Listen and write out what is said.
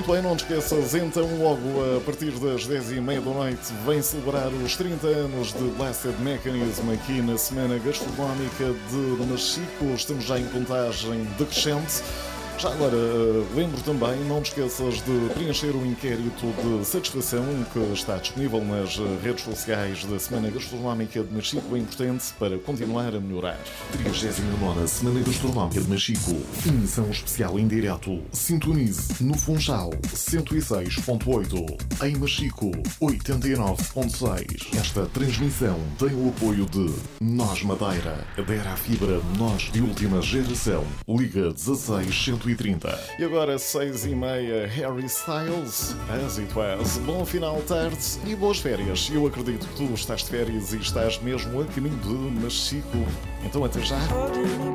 Muito bem, não te esqueças, então logo a partir das 10h30 da noite vem celebrar os 30 anos de Blasted Mechanism aqui na Semana Gastronómica de Machico. Estamos já em contagem decrescente. Já agora, lembro também, não te esqueças de preencher o inquérito de satisfação que está disponível nas redes sociais da Semana Gastronómica de Machico. É importante para continuar a melhorar. 39ª Semana Gastronómica de Machico. Emissão especial em direto. Sintonize no Funchal 106.8. Em Machico 89.6. Esta transmissão tem o apoio de Nós Madeira. Adera à fibra Nós de última geração. Liga 16 130. E agora 6h30, Harry Styles, As It Was. Bom final de tarde e boas férias. Eu acredito que tu estás de férias e estás mesmo a caminho de Machico. Então até já.